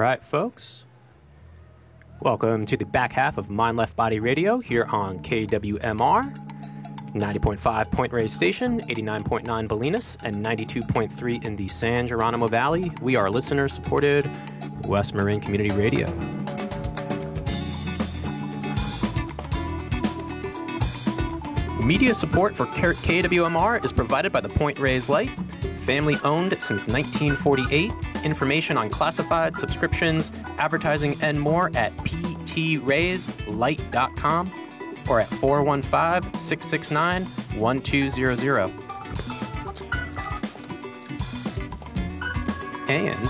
right, folks. Welcome to the back half of Mind Left Body Radio here on KWMR, 90.5 Point Reyes Station, 89.9 Bolinas, and 92.3 in the San Geronimo Valley. We are listener-supported West Marin Community Radio. Media support for KWMR is provided by the Point Reyes Light, family-owned since 1948. Information on classified, subscriptions, advertising, and more at ptrayslight.com or at 415-669-1200. And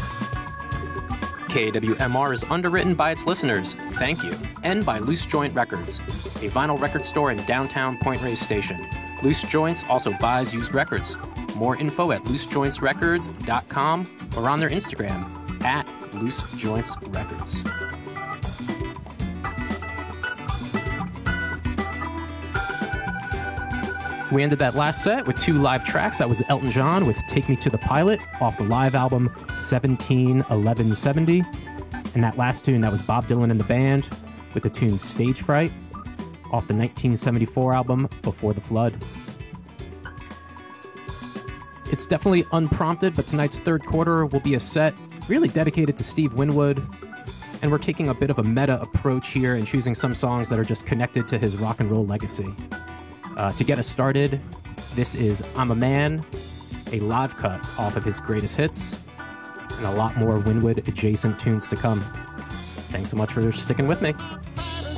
KWMR is underwritten by its listeners, thank you, and by Loose Joint Records, a vinyl record store in downtown Point Reyes Station. Loose Joints also buys used records. More info at loosejointsrecords.com or on their Instagram at loosejointsrecords. We ended that last set with two live tracks. That was Elton John with Take Me to the Pilot off the live album 171170. And that last tune, that was Bob Dylan and the band with the tune Stage Fright off the 1974 album Before the Flood. It's definitely unprompted, but tonight's third quarter will be a set really dedicated to Steve Winwood. And we're taking a bit of a meta approach here and choosing some songs that are just connected to his rock and roll legacy. To get us started, this is I'm a Man, a live cut off of his greatest hits, and a lot more Winwood adjacent tunes to come. Thanks so much for sticking with me.